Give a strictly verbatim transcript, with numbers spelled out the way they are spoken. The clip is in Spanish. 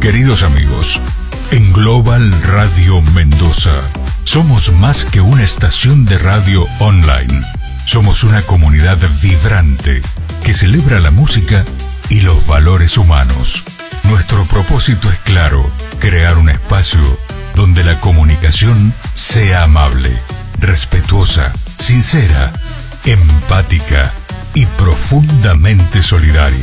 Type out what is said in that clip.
Queridos amigos, en Global Radio Mendoza, somos más que una estación de radio online. Somos una comunidad vibrante que celebra la música y los valores humanos. Nuestro propósito es claro: crear un espacio donde la comunicación sea amable, respetuosa, sincera, empática y profundamente solidaria.